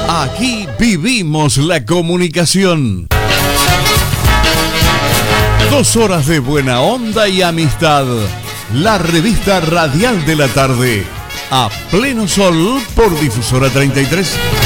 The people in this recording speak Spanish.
Aquí vivimos la comunicación. 2 horas de buena onda y amistad. La revista radial de la tarde. A pleno sol por Difusora 33.